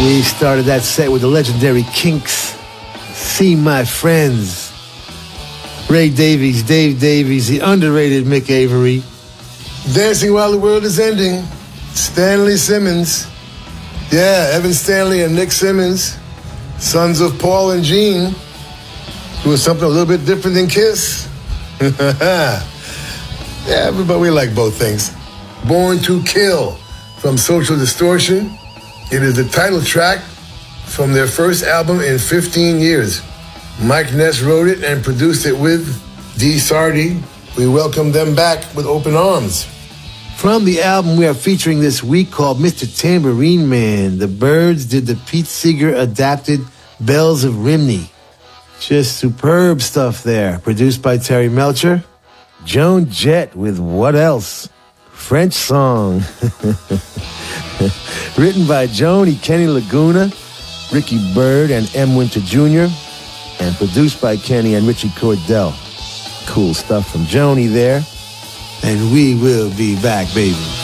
We started that set with the legendary Kinks. See My Friends. Ray Davies, Dave Davies, the underrated Mick Avery. Dancing While the World is Ending, Stanley Simmons. Yeah, Evan Stanley and Nick Simmons, sons of Paul and Gene, doing something a little bit different than Kiss. Yeah, but we like both things. Born to Kill from Social Distortion. It is the title track from their first album in 15 years. Mike Ness wrote it and produced it with Dee Sardy. We welcome them back with open arms. From the album we are featuring this week called Mr. Tambourine Man, the Byrds did the Pete Seeger adapted Bells of Rhymney. Just superb stuff there. Produced by Terry Melcher. Joan Jett with What Else? French song. Written by Joni Kenny Laguna, Ricky Byrd, and M. Winter Jr., and produced by Kenny and Richie Cordell. Cool stuff from Joni there. And we will be back, baby.